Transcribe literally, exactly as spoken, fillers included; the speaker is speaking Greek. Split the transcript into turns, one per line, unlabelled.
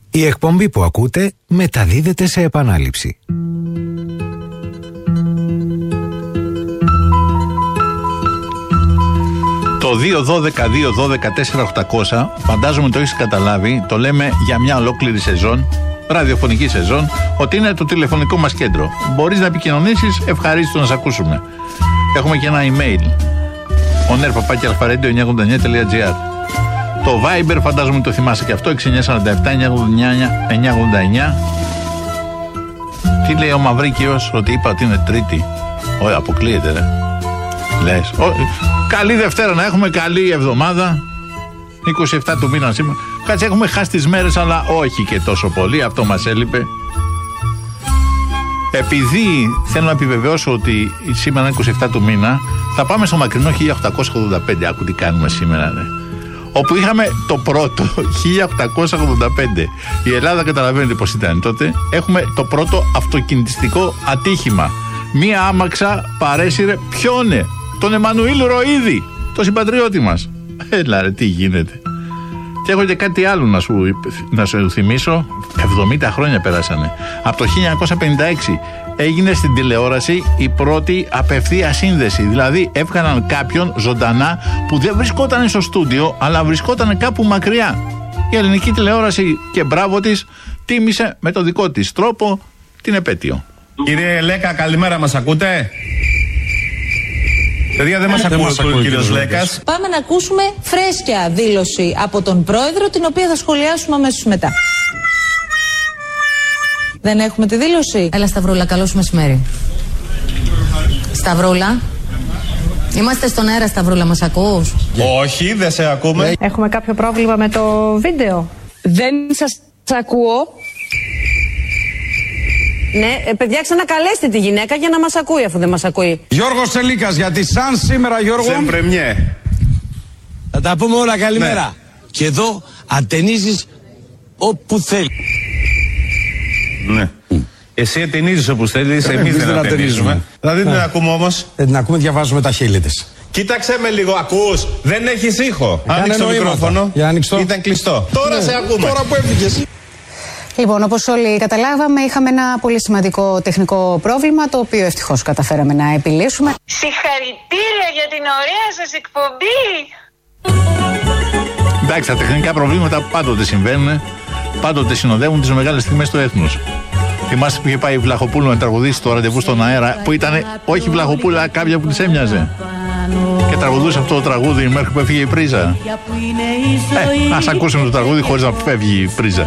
Η εκπομπή που ακούτε μεταδίδεται σε επανάληψη.
Το δύο δώδεκα δύο δώδεκα τέσσερα οκτακόσια, φαντάζομαι το έχεις καταλάβει, το λέμε για μια ολόκληρη σεζόν, ραδιοφωνική σεζόν, ότι είναι το τηλεφωνικό μας κέντρο. Μπορείς να επικοινωνήσεις, ευχαρίστως να σε ακούσουμε. Έχουμε και ένα email, oner παπάκι αλφαρέντιο εννιακόσια ογδόντα εννιά τελεία τζι άρ. Το Viber, φαντάζομαι το θυμάσαι και αυτό, έξι εννιά τέσσερα επτά εννιακόσια ογδόντα εννιά. Τι λέει ο Μαυρίκιος, ότι είπα ότι είναι Τρίτη? Όχι, αποκλείεται ρε. Λες. Ο, καλή Δευτέρα να έχουμε, καλή εβδομάδα. είκοσι επτά του μήνα σήμερα. Κάτσε, έχουμε χάσει τις μέρες, αλλά όχι και τόσο πολύ. Αυτό μας έλειπε. Επειδή θέλω να επιβεβαιώσω ότι σήμερα είναι είκοσι επτά του μήνα, θα πάμε στο μακρινό χίλια οκτακόσια ογδόντα πέντε. Άκου τι κάνουμε σήμερα, ναι. Όπου είχαμε το πρώτο χίλια οκτακόσια ογδόντα πέντε. Η Ελλάδα, καταλαβαίνετε πως ήταν τότε. Έχουμε το πρώτο αυτοκινητιστικό ατύχημα. Μία άμαξα παρέσυρε ποιόνε? Τον Εμμανουήλ Ροΐδη, τον συμπατριώτη μας. Έλα ρε, τι γίνεται. Και έχω και κάτι άλλο να σου, να σου θυμίσω. εβδομήντα χρόνια περάσανε. Από το χίλια εννιακόσια πενήντα έξι έγινε στην τηλεόραση η πρώτη απευθεία σύνδεση. Δηλαδή έβγαλαν κάποιον ζωντανά που δεν βρισκόταν στο στούντιο, αλλά βρισκόταν κάπου μακριά. Η ελληνική τηλεόραση, και μπράβο της, τίμησε με το δικό της τρόπο την επέτειο.
Κύριε Λέκα, καλημέρα, μας ακούτε? Παιδιά, δεν μας ακούει ο κύριος Λέκας.
Πάμε να ακούσουμε φρέσκια δήλωση από τον πρόεδρο, την οποία θα σχολιάσουμε αμέσως μετά. Δεν έχουμε τη δήλωση. Έλα Σταυρούλα, καλώς μεσημέρι. Σταυρούλα. Είμαστε στον αέρα, Σταυρούλα, μας ακούς?
Όχι, δεν σε ακούμε.
Έχουμε κάποιο πρόβλημα με το βίντεο.
Δεν σας ακούω.
Ναι, παιδιά, ξανακαλέστε τη γυναίκα για να μας ακούει, αφού δεν μας ακούει.
Γιώργος Τελίκας, γιατί σαν σήμερα, Γιώργο...
Σεν πρεμιέ.
Θα τα πούμε όλα, καλημέρα. Ναι. Και εδώ ατενίζεις όπου θέλει.
Ναι. Mm. Εσύ ατενίζεις όπου θέλεις, εμείς, εμείς δεν ατενίζουμε. Δηλαδή δεν την ακούμε όμως.
Δεν την ακούμε, διαβάζουμε τα χείλη της.
Κοίταξε με λίγο, ακούς? Δεν έχεις ήχο. Άνοιξε το μικρόφωνο.
Για άνοιξε.
Ήταν κλειστό. Τώρα ναι, σε ακούμε.
Τώρα που έφυγες.
Λοιπόν, όπως όλοι καταλάβαμε, είχαμε ένα πολύ σημαντικό τεχνικό πρόβλημα, το οποίο ευτυχώς καταφέραμε να επιλύσουμε.
Συγχαρητήρια για την ωραία σας εκπομπή!
Εντάξει, τα τεχνικά προβλήματα πάντοτε συμβαίνουν, πάντοτε συνοδεύουν τις μεγάλες στιγμές του έθνους. Θυμάστε που είχε πάει η Βλαχοπούλου να τραγουδήσει το ραντεβού στον αέρα, που ήταν όχι Βλαχοπούλου, αλλά κάποια που της έμοιαζε. Και τραγουδούσε αυτό το τραγούδι μέχρι που έφυγε η πρίζα. Ε, ας ακούσουμε το τραγούδι χωρίς να φεύγει η πρίζα.